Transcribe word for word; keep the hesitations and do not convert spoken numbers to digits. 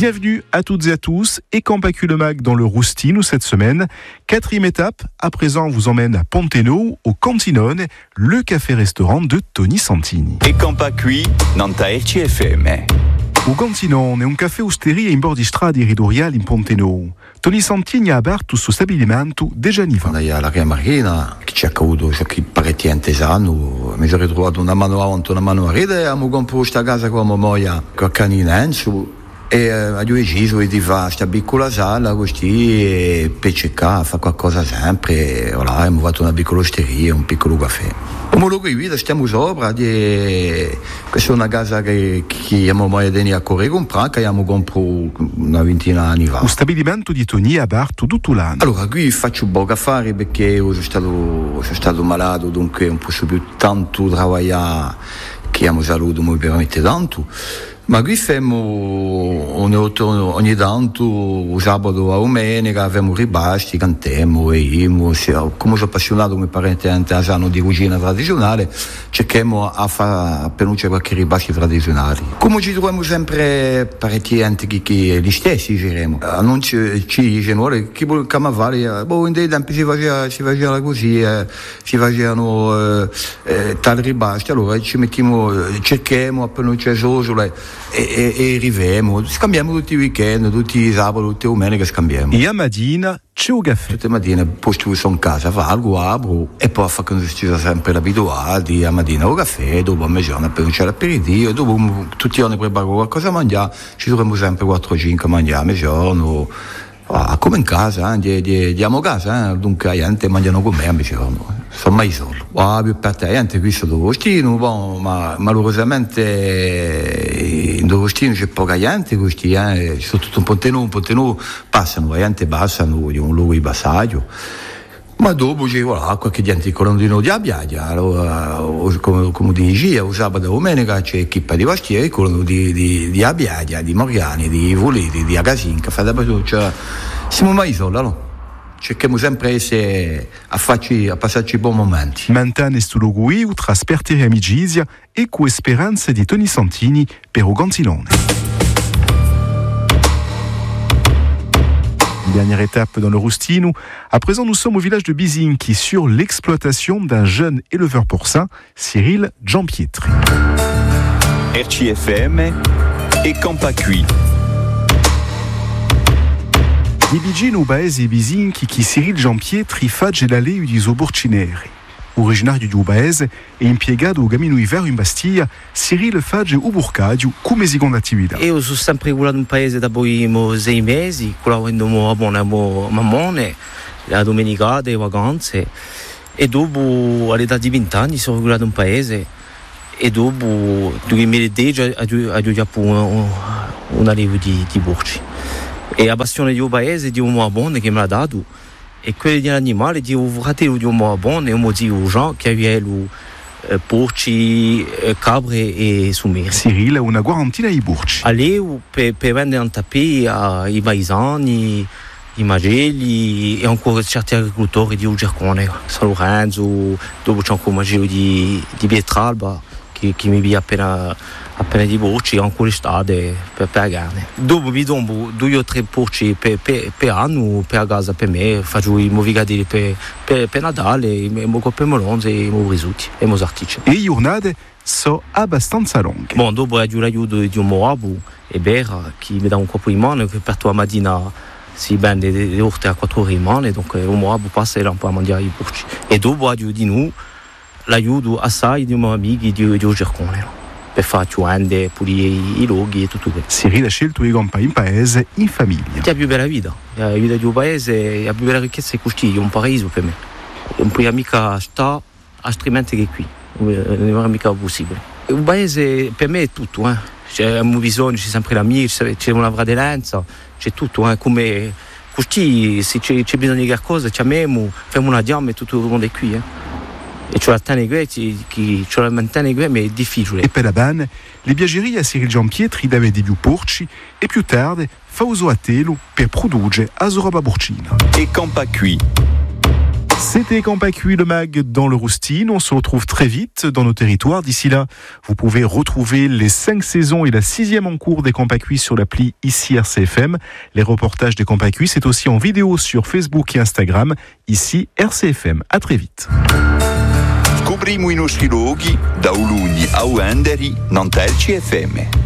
Bienvenue à toutes et à tous et Campacu le Mag dans le Roustino cette semaine. Quatrième étape, à présent on vous emmène à Ponteno, au Cantinone, le café-restaurant de Tony Santini. E Campacu non ta R C F M. O Cantinone è un caffè osteria in bordi strade ridoriali in Ponteno. Tony Santini ha aperto il suo stabilimento già anni fa. Quando la Ria Marina, che ci ha avuto che parecchi anni, mi sono ritrovato una mano avanti, una mano a rete, e abbiamo comprato questa casa con la moglie, con canina in su. E a due deciso di fare questa piccola sala così e per cercare fa qualcosa sempre. E voilà, abbiamo fatto una piccola osteria, un piccolo caffè. Come lo qui stiamo sopra, di... questa è una casa che, che abbiamo mai tenuto a correre comprare, che abbiamo comprato una ventina anni fa. Lo stabilimento di Tony è aperto tutto l'anno. Allora, qui faccio poco affari perché sono stato, sono stato malato, dunque non posso più tanto lavorare, che abbiamo salute mi permette tanto. Ma qui facciamo ogni, ogni tanto, sabato a domenica, facciamo ribasti, cantiamo, veiamo. Come sono appassionato come parente antiasano di cucina tradizionale, cerchiamo a fare appena c'è qualche ribasti tradizionali. Come ci troviamo sempre parenti che, che gli stessi, diremo. Non ci, ci dicono, chi vuole camavare, boh, in dei tempi si faceva, si faceva così, eh, si facevano eh, eh, tali ribasti, allora ci mettiamo, cerchiamo appena c'è sosole. E, e, e arriviamo, scambiamo tutti i weekend, tutti i sabati, tutte le domeniche scambiamo. E a mattina c'è un caffè. Tutte le mattine, posto che sono in casa, valgo, apro e poi fa che ci siamo sempre abituati, a mattina un caffè, dopo a mezzogiorno appena c'è l'aperitivo, e dopo tutti i giorni preparo qualcosa da mangiare, ci troviamo sempre quattro o cinque a mangiare a mezzogiorno. Ah, come in casa, eh? Diamo casa, eh? Dunque la gente mangiano con me a mezzogiorno. Sono mai solo. Ah, più per te, gente qui sono D'Agostino, bon, ma malorosamente in D'Agostino c'è poca gente, questi, eh? C'è tutto un Ponteno, un Ponteno passano, la gente passano di un luogo di passaggio. Ma dopo c'è voilà, qualche gente colonnino di Abbiaglia, allora, come, come dici, o sabato e domenica c'è equipa di Vastieri, colonnino di, di, di Abbiaglia, di Morgani, di Voliti, di Agasinca, cioè, siamo mai soli, no? Cerchiamo sempre di essere a, farci, a passarci buoni momenti. Mantane sto luogo io, tra spertere amicizia e con speranze di Tony Santini per o Cantinone. Dernière étape dans le Roustino. À présent, nous sommes au village de Bizinchi sur l'exploitation d'un jeune éleveur porcin, Cyril Giampietri. R C F M e Campacu. Di Bigino Baese e Bizinchi che Cyril Giampietri fa gelale di Zoborcineri. Originario di Ubaese e impiegato a Gamino Ivero in Bastiglia, Cyril fagge u burcadio come seconda attività. Io sono sempre quello di un paese da poi sei mesi, quello quando mi abbono a mammone, la domenicata, le vacanze, e dopo all'età di venti anni sono quello di un paese, e dopo nel duemiladieci ho già un, un arrivo di, di burci. E la passione di un paese, di un buono che mi ha dato, e quelli degli animali di un fratello di un buono e un zio Jean che aveva eh, porci, eh, capre e sumeri. Cyril ha una quarantina di burci. All'Eu per, per vendere un tappi ai paesani, i magelli e ancora certi agricoltori di Ugercone, San Lorenzo, dopo c'è ancora un magello di, di Pietralba che, che mi via appena appena di porci ancora l'estate per, per la carne. Dopo mi do due o tre porci per, per, per anno per casa per me, faccio i movicadili per, per, per Natale, mi copro melonze e mi risuti e mi sartice. E le giornate sono abbastanza lunghe. Bon, dopo ho l'aiuto di un moabo e Bera che mi dà un colpo in mano che per tua mattina si vende le orte a quattro ore in mano, donc un moabo passa e non può mangiare i porci. E dopo ho di noi l'aiuto assai di un mio amico di, di Ugercone. Per fare ciuende, pulire i luoghi e tutto questo. Cyril ha scelto di comprare in paese, in famiglia. È la più bella vita, la vita di un paese, la più bella ricchezza è così, è un paradiso per me. Non puoi mica stare altrimenti che qui, non è mica possibile. Un paese per me è tutto, eh. C'è un bisogno, c'è sempre l'amico, c'è una fratellanza, c'è tutto, eh. Come così, se c'è, c'è bisogno di qualcosa, chiamiamo, facciamo una diamma e tutto il mondo è qui, eh. E c'è la tenere qui, c'è la mantenere qui, ma è difficile. E per la bene, le viaggerie a Cyril Giampietri deve di più porci e più tardi fa uso a telo per produrre a roba porcina. E Campacu. C'était Campacui, le mag dans le Roustine. On se retrouve très vite dans nos territoires. D'ici là, vous pouvez retrouver les cinq saisons et la sixième en cours des Campacui sur l'appli ici R C F M. Les reportages des Campacui, c'est aussi en vidéo sur Facebook et Instagram, ici R C F M. À très vite. Scopriamo i nostri luoghi da Ulugni a Uenderi, Nantelci F M.